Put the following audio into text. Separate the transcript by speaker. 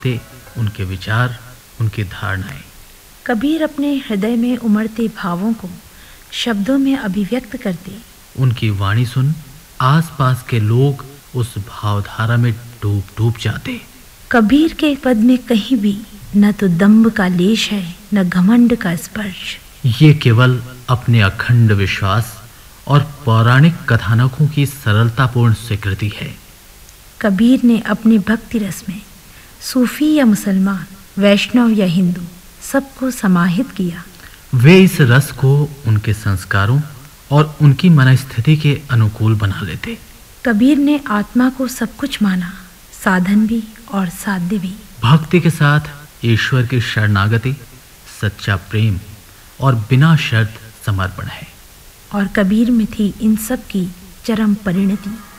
Speaker 1: थे उनके विचार, उनकी धारणाएं।
Speaker 2: कबीर अपने हृदय में उमड़ते भावों को शब्दों में अभिव्यक्त करते।
Speaker 1: उनकी वाणी सुन आसपास के लोग उस भावधारा में डूब डूब जाते।
Speaker 2: कबीर के पद में कहीं भी न तो दंभ का लेश है, न घमंड का स्पर्श।
Speaker 1: ये केवल अपने अखंड विश्वास और पौराणिक कथानकों की सरलतापूर्ण स्वीकृति है।
Speaker 2: कबीर ने अपने भक्ति रस में सूफी या मुसलमान, वैष्णव या हिंदू, सबको समाहित किया।
Speaker 1: वे इस रस को उनके संस्कारों और उनकी मनस्थिति के अनुकूल बना लेते।
Speaker 2: कबीर ने आत्मा को सब कुछ माना, साधन भी और साध्य भी।
Speaker 1: भक्ति के साथ ईश्वर की शरणागति सच्चा प्रेम और बिना शर्त समर्पण है।
Speaker 2: और कबीर में थी इन सब की चरम परिणति।